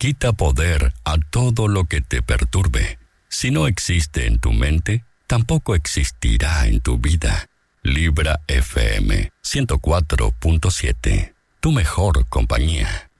Quita poder a todo lo que te perturbe. Si no existe en tu mente, tampoco existirá en tu vida. Libra FM 104.7. Tu mejor compañía.